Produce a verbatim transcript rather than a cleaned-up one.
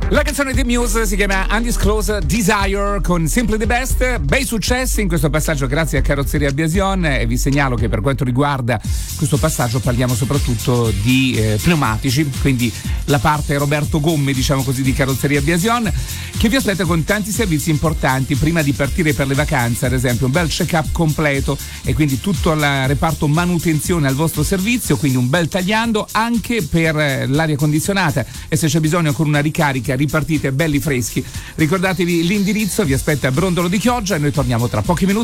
La canzone di Muse si chiama Undisclosed Desire con Simply the Best. Bei successi in questo passaggio grazie a Carrozzeria Biasion, e vi segnalo che per quanto riguarda questo passaggio parliamo soprattutto di eh, pneumatici, quindi la parte Roberto Gommi, diciamo così, di Carrozzeria Biasion, che vi aspetta con tanti servizi importanti prima di partire per le vacanze. Ad esempio un bel check-up completo e quindi tutto il reparto manutenzione al vostro servizio, quindi un bel tagliando anche per eh, l'aria condizionata, e se c'è bisogno con una ricarica ripartite belli freschi. Ricordatevi l'indirizzo, vi aspetta Brondolo di Chioggia e noi torniamo tra pochi minuti.